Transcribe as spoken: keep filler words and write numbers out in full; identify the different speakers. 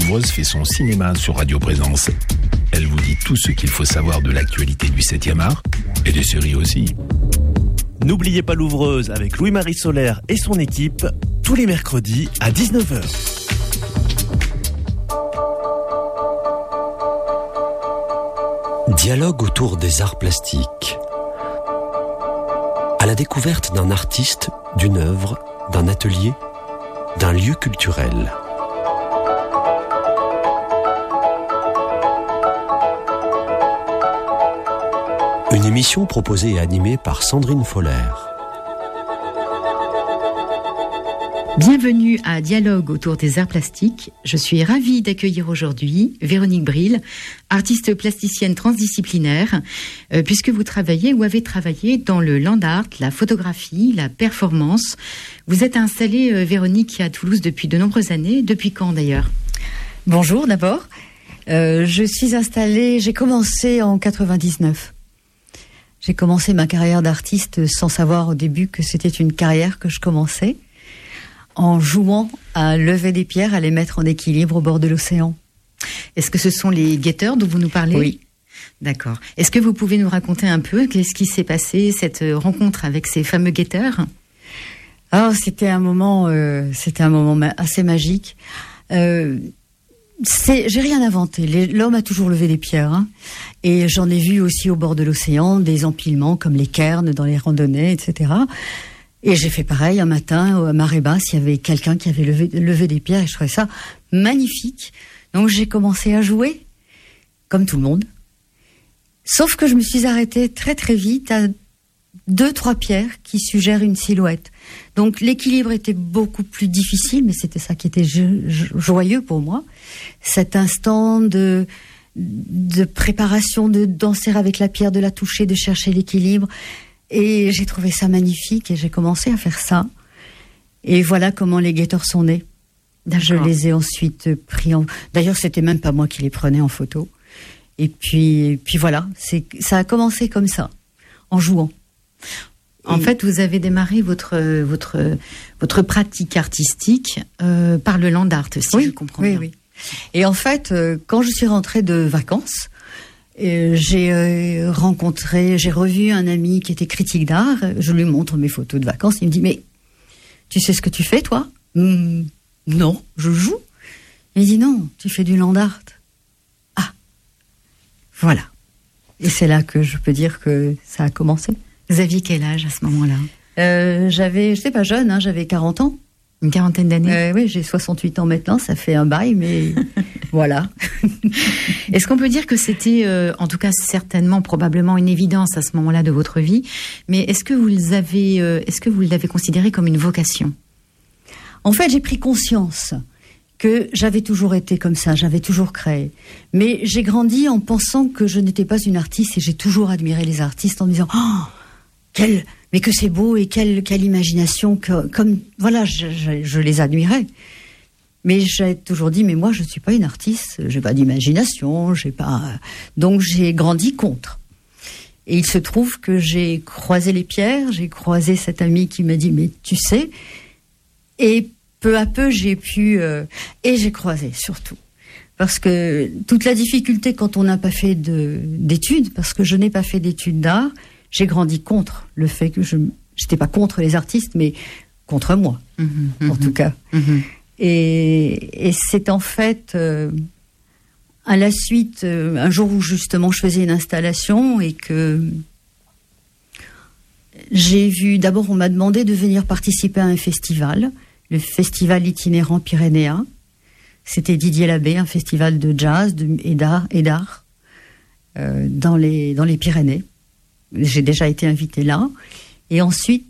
Speaker 1: Louvreuse fait son cinéma sur Radio Présence. Elle vous dit tout ce qu'il faut savoir de l'actualité du septième art et des séries aussi.
Speaker 2: N'oubliez pas Louvreuse avec Louis-Marie Solaire et son équipe tous les mercredis à dix-neuf heures.
Speaker 3: Dialogue autour des arts plastiques. À la découverte d'un artiste, d'une œuvre, d'un atelier, d'un lieu culturel. Une émission proposée et animée par Sandrine Foller.
Speaker 4: Bienvenue à Dialogue autour des arts plastiques. Je suis ravie d'accueillir aujourd'hui Véronique Bril, artiste plasticienne transdisciplinaire, euh, puisque vous travaillez ou avez travaillé dans le land art, la photographie, la performance. Vous êtes installée, euh, Véronique, à Toulouse depuis de nombreuses années. Depuis quand d'ailleurs ?
Speaker 5: Bonjour d'abord. Euh, je suis installée, j'ai commencé en quatre-vingt-dix-neuf. J'ai commencé ma carrière d'artiste sans savoir au début que c'était une carrière que je commençais, en jouant à lever des pierres, à les mettre en équilibre au bord de l'océan.
Speaker 4: Est-ce que ce sont les guetteurs dont vous nous parlez ?
Speaker 5: Oui.
Speaker 4: D'accord. Est-ce que vous pouvez nous raconter un peu qu'est-ce qui s'est passé, cette rencontre avec ces fameux guetteurs ?
Speaker 5: Ah, c'était un moment, euh, c'était un moment ma- assez magique. Euh, c'est, j'ai rien inventé. Les, l'homme a toujours levé des pierres, hein. Et j'en ai vu aussi au bord de l'océan des empilements comme les cairns dans les randonnées, et cetera. Et j'ai fait pareil un matin à marée basse. Il y avait quelqu'un qui avait levé, levé des pierres et je trouvais ça magnifique. Donc j'ai commencé à jouer comme tout le monde. Sauf que je me suis arrêtée très très vite à deux, trois pierres qui suggèrent une silhouette. Donc l'équilibre était beaucoup plus difficile, mais c'était ça qui était jo- jo- joyeux pour moi. Cet instant de, de préparation, de danser avec la pierre, de la toucher, de chercher l'équilibre. Et j'ai trouvé ça magnifique et j'ai commencé à faire ça. Et voilà comment les guetteurs sont nés. D'accord. Je les ai ensuite pris en... D'ailleurs, c'était même pas moi qui les prenais en photo. Et puis, et puis voilà, c'est, ça a commencé comme ça, en jouant.
Speaker 4: En Et... fait, vous avez démarré votre, votre, votre pratique artistique euh, par le land art, si
Speaker 5: oui,
Speaker 4: je comprends
Speaker 5: oui,
Speaker 4: bien.
Speaker 5: Oui. Et en fait, euh, quand je suis rentrée de vacances, euh, j'ai euh, rencontré, j'ai revu un ami qui était critique d'art. Je lui montre mes photos de vacances. Il me dit, mais tu sais ce que tu fais, toi ? Hum, Non, je joue. Il me dit, non, tu fais du land art. Ah, voilà. Et c'est là que je peux dire que ça a commencé.
Speaker 4: Vous aviez quel âge à ce moment-là ?
Speaker 5: euh, J'avais, j'étais pas jeune, hein, j'avais quarante ans.
Speaker 4: Une quarantaine d'années ?
Speaker 5: euh, Oui, j'ai soixante-huit ans maintenant, ça fait un bail, mais voilà.
Speaker 4: Est-ce qu'on peut dire que c'était, euh, en tout cas certainement, probablement une évidence à ce moment-là de votre vie, mais est-ce que vous avez, euh, est-ce que vous l'avez considéré comme une vocation ?
Speaker 5: En fait, j'ai pris conscience que j'avais toujours été comme ça, j'avais toujours créé. Mais j'ai grandi en pensant que je n'étais pas une artiste et j'ai toujours admiré les artistes en me disant oh, quel, mais que c'est beau et quelle, quelle imagination, que, comme voilà, je, je, je les admirais. Mais j'ai toujours dit mais moi je suis pas une artiste, j'ai pas d'imagination, j'ai pas. Donc j'ai grandi contre. Et il se trouve que j'ai croisé les pierres, j'ai croisé cet ami qui m'a dit mais tu sais. Et peu à peu, j'ai pu... Euh, et j'ai croisé, surtout. Parce que toute la difficulté quand on n'a pas fait de, d'études, parce que je n'ai pas fait d'études d'art, j'ai grandi contre le fait que je... J'étais pas contre les artistes, mais contre moi, mmh, en mmh, tout cas. Mmh. Et, et c'est en fait... Euh, à la suite, euh, un jour où justement je faisais une installation et que... J'ai vu... D'abord, on m'a demandé de venir participer à un festival... le festival itinérant pyrénéen. C'était Didier Labbé, un festival de jazz de, et d'art, et d'art euh, dans, les, dans les Pyrénées. J'ai déjà été invitée là. Et ensuite,